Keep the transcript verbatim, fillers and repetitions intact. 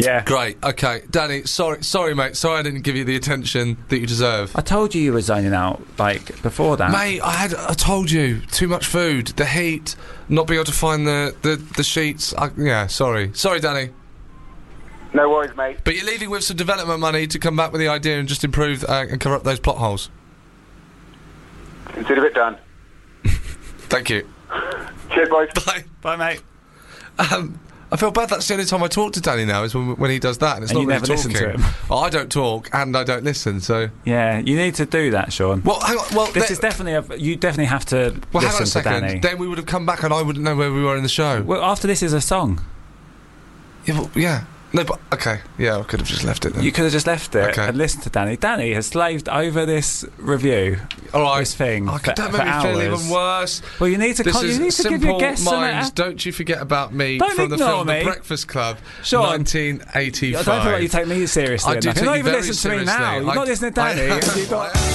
Yeah. Great. Okay, Danny. Sorry, sorry, mate. Sorry, I didn't give you the attention that you deserve. I told you you were zoning out, like, before that. Mate, I had. I told you. Too much food. The heat. Not being able to find the the, the sheets. I, yeah. Sorry. Sorry, Danny. No worries, mate. But you're leaving with some development money to come back with the idea and just improve uh, and cover up those plot holes. Consider it done. Thank you. Cheers, boys. Bye. Bye, mate. Um, I feel bad. That's the only time I talk to Danny now is when, when he does that, and it's And not you really never listen talking. to him. Well, I don't talk, and I don't listen. So, Yeah, you need to do that, Sean. well, hang on. Well, This th- is definitely a... You definitely have to well, hang on a listen to second. Danny. Then we would have come back, and I wouldn't know where we were in the show. Well, after this is a song. Yeah, well, yeah. No, but okay. Yeah, I could have just left it then. You could have just left it Okay. and listened to Danny. Danny has slaved over this review, All right. this thing, Oh, for, don't for make me feel hours. even worse. Well, you need to, This con- you is need to give your Simple guests some... Minds. Don't you forget about me Don't from the ignore film me. The Breakfast Club, Sean, nineteen eighty-five. I don't feel like you take me seriously I do enough. take You're not you even very listening to me now. seriously. You're I- not listening to Danny. I- and you've got...